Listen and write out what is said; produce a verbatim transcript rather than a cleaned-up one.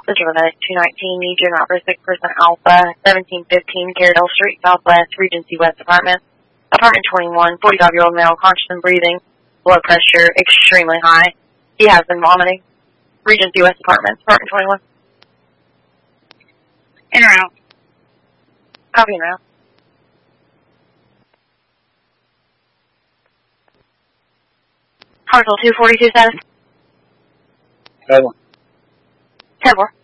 This is Renee, two nineteen, need you not for six percent Alpha, seventeen fifteen, Garrettdale Street, Southwest, Regency West Apartment. Apartment twenty-one, forty-five-year-old male, conscious and breathing, blood pressure extremely high. He has been vomiting. Regency West Apartment, Apartment twenty-one. In or out? Copy and out. Hartsville two forty-two status. Seven. ten four.